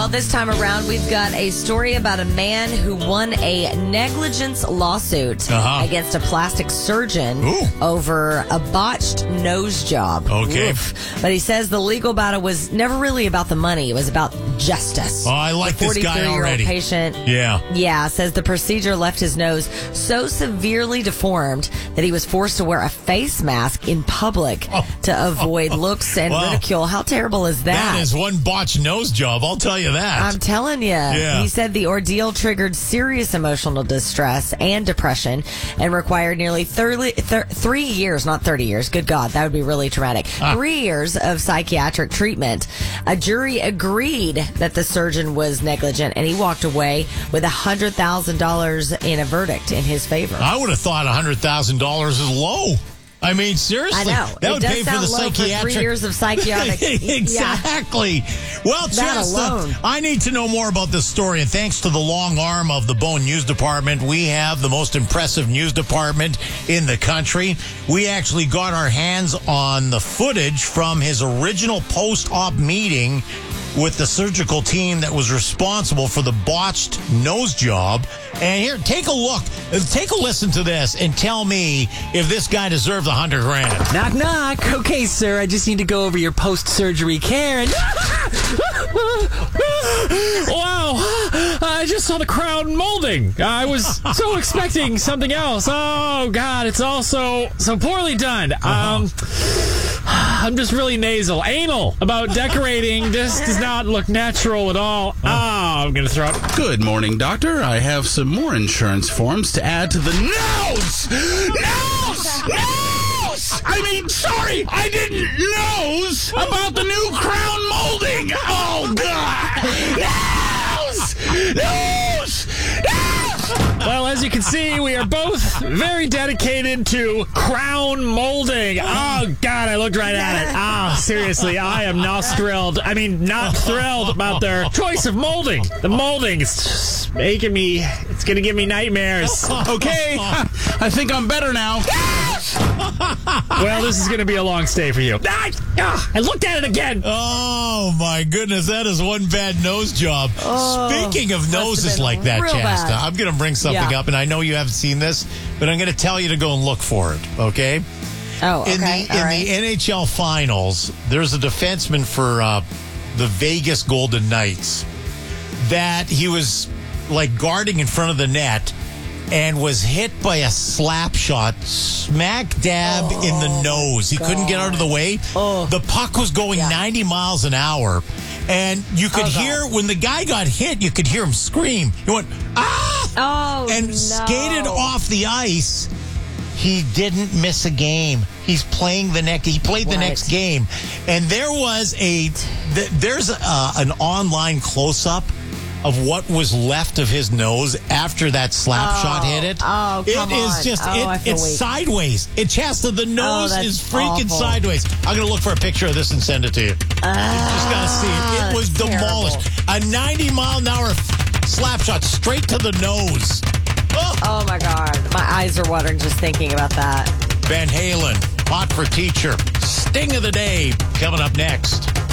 Well, this time around, we've got a story about a man who won a negligence lawsuit against a plastic surgeon over a botched nose job. Okay. Oof. But he says the legal battle was never really about the money. It was about justice. Oh, I like this guy already. Patient, says the procedure left his nose so severely deformed that he was forced to wear a face mask in public to avoid looks and ridicule. How terrible is that? That is one botched nose job, I'll tell you that. I'm telling you. Yeah. He said the ordeal triggered serious emotional distress and depression and required nearly 3 years, not 30 years. Good God, that would be really traumatic. 3 years of psychiatric treatment. A jury agreed that the surgeon was negligent, and he walked away with $100,000 in a verdict in his favor. I would have thought $100,000 is low. I mean, seriously. I know. That would pay for the psychiatric. For 3 years of psychiatric. Exactly. Well, Chesta, I need to know more about this story. And thanks to the long arm of the Bone News Department, we have the most impressive news department in the country. We actually got our hands on the footage from his original post-op meeting with the surgical team that was responsible for the botched nose job. And here, take a look. Take a listen to this and tell me if this guy deserves $100,000. Knock, knock. Okay, sir, I just need to go over your post-surgery care and... Wow, I just saw the crown molding. I was so expecting something else. Oh, God, it's all so poorly done. I'm just really anal about decorating. This does not look natural at all. I'm going to throw up. Good morning, doctor. I have some more insurance forms to add to the nose! I mean, sorry, I didn't nose about the new crown molding! Oh, God! Nose! Well, as you can see, we are both very dedicated to crown molding. Oh, God, I looked right at it. Seriously, I am not thrilled about their choice of molding. The molding is just making me, it's going to give me nightmares. Okay, I think I'm better now. Well, this is going to be a long stay for you. I looked at it again. Oh, my goodness. That is one bad nose job. Speaking of noses like that, Chasta, I'm going to bring something up, and I know you haven't seen this, but I'm going to tell you to go and look for it, okay? Oh, okay. In the NHL Finals, there's a defenseman for the Vegas Golden Knights that he was, like, guarding in front of the net and was hit by a slap shot smack dab in the nose. He couldn't get out of the way. The puck was going 90 miles an hour. And you could hear, when the guy got hit, you could hear him scream. He went, skated off the ice. He didn't miss a game. He played the next game. And there was there's an online close-up of what was left of his nose after that slap shot hit it. It's sideways. Chasta, the nose is freaking sideways. I'm going to look for a picture of this and send it to you. You just got to see it. It was demolished. Terrible. A 90-mile-an-hour slap shot straight to the nose. Oh, my God. My eyes are watering just thinking about that. Van Halen, Hot for Teacher. Sting of the Day coming up next.